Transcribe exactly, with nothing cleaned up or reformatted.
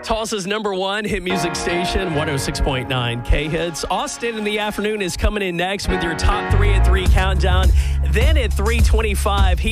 Tulsa's number one hit music station, one oh six point nine K-Hits. Austin in the afternoon is coming in next with your top three at three countdown. Then at three twenty-five, he